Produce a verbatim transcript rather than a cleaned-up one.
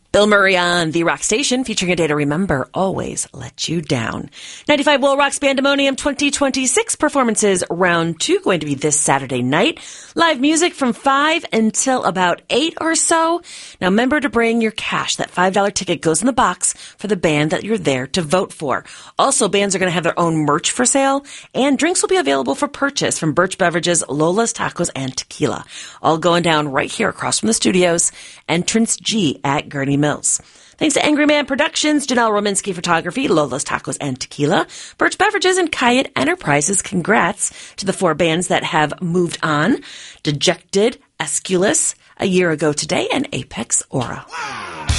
Bill Murray on the Rock Station, featuring a day to remember, always let you down. ninety-five Will Rock's Bandemonium twenty twenty-six performances, round two, going to be this Saturday night. Live music from five until about eight or so. Now remember to bring your cash. That five dollar ticket goes in the box for the band that you're there to vote for. Also, bands are going to have their own merch for sale, and drinks will be available for purchase from Birch Beverages, Lola's Tacos, and Tequila. All going down right here across from the studios. Entrance G at Gurney Mills. Thanks to Angry Man Productions, Janelle Rominski Photography, Lola's Tacos and Tequila, Birch Beverages, and Kayet Enterprises. Congrats to the four bands that have moved on. Dejected, Esculus, A Year Ago Today, and Apex Aura.